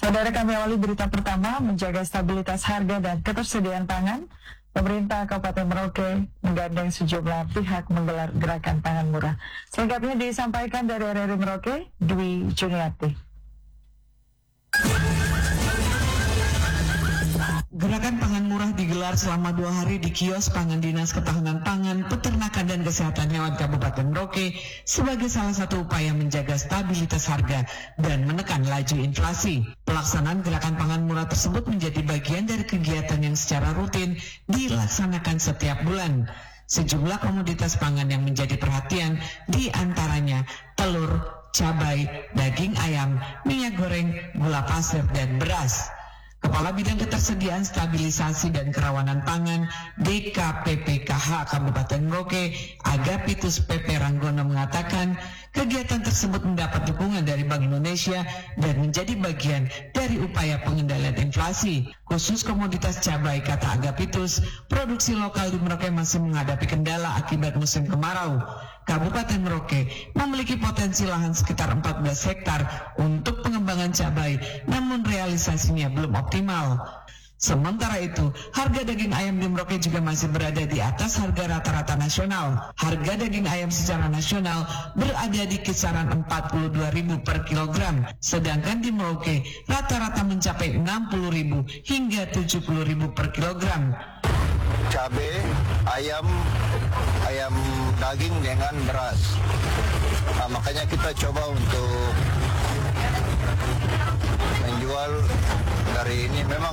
Saudara, kami awali berita pertama, menjaga stabilitas harga dan ketersediaan pangan. Pemerintah Kabupaten Merauke menggandeng sejumlah pihak menggelar gerakan pangan murah. Selengkapnya disampaikan dari RRI Merauke, Dwi Juniati. Gerakan pangan murah digelar selama 2 hari di kios pangan Dinas Ketahanan Pangan, Peternakan dan Kesehatan Hewan Kabupaten Merauke sebagai salah satu upaya menjaga stabilitas harga dan menekan laju inflasi. Pelaksanaan gerakan pangan murah tersebut menjadi bagian dari kegiatan yang secara rutin dilaksanakan setiap bulan. Sejumlah komoditas pangan yang menjadi perhatian di antaranya telur, cabai, daging ayam, minyak goreng, gula pasir, dan beras. Kepala Bidang Ketersediaan Stabilisasi dan Kerawanan Pangan DKPPKH Kabupaten Merauke, Agapitus PP Ranggono mengatakan kegiatan tersebut mendapat dukungan dari Bank Indonesia dan menjadi bagian dari upaya pengendalian inflasi. Khusus komoditas cabai, kata Agapitus, produksi lokal di Merauke masih menghadapi kendala akibat musim kemarau. Kabupaten Merauke memiliki potensi lahan sekitar 14 hektar untuk pengembangan cabai, namun realisasinya belum optimal. Sementara itu, harga daging ayam di Merauke juga masih berada di atas harga rata-rata nasional. Harga daging ayam secara nasional berada di kisaran 42.000 per kilogram, sedangkan di Merauke rata-rata mencapai 60.000 hingga 70.000 per kilogram. Cabai, ayam daging dengan beras. Nah, makanya kita coba untuk menjual dari ini. Memang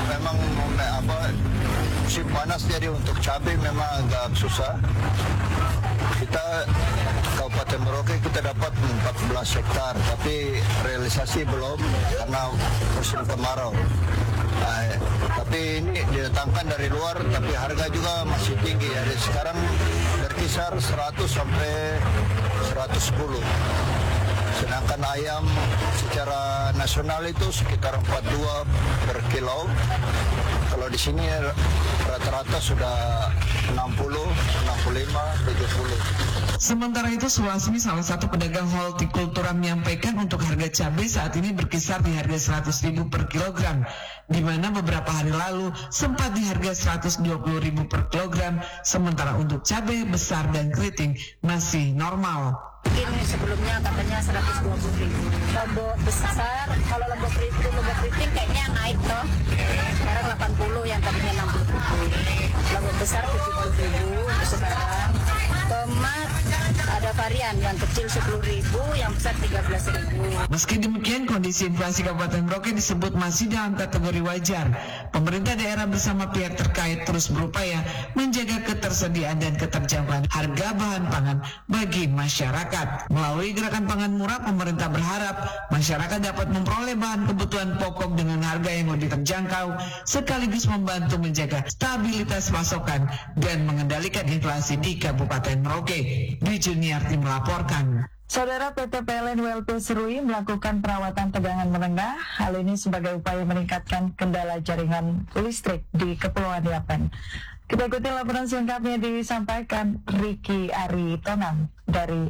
musim panas, jadi untuk cabai memang agak susah. Kita Kabupaten Merauke kita dapat 14 hektar, tapi realisasi belum karena musim kemarau. Tapi ini didatangkan dari luar, tapi harga juga masih tinggi. Jadi sekarang berkisar 100 sampai 110. Sedangkan ayam secara nasional itu sekitar 42 per kilo. Kalau di sini rata-rata sudah 60, 65, 70. Sementara itu, Sulasmi, salah satu pedagang hortikultura, menyampaikan untuk harga cabai saat ini berkisar di harga 100.000 per kilogram, di mana beberapa hari lalu sempat di harga 120.000 per kilogram, sementara untuk cabai besar dan keriting masih normal. Mungkin sebelumnya katanya 120.000. Lombok besar, kalau lombok keriting kayaknya naik toh. Sekarang 80, yang tadinya 60.000. Lombok besar 70.000 sekarang. Tomat ada varian, yang kecil 10.000, yang besar 13.000. Meski demikian, kondisi inflasi Kabupaten Merauke disebut masih dalam kategori wajar. Pemerintah daerah bersama pihak terkait terus berupaya menjaga ketersediaan dan keterjangkauan harga bahan pangan bagi masyarakat. Melalui gerakan pangan murah, pemerintah berharap masyarakat dapat memperoleh bahan kebutuhan pokok dengan harga yang lebih terjangkau, sekaligus membantu menjaga stabilitas pasokan dan mengendalikan inflasi di Kabupaten Merauke. Dwi Juniati melaporkan. Saudara, PT PLN WLP Serui melakukan perawatan tegangan menengah. Hal ini sebagai upaya meningkatkan kendala jaringan listrik di Kepulauan Yapen. Kita ikuti laporan selengkapnya disampaikan Ricky Aritonang dari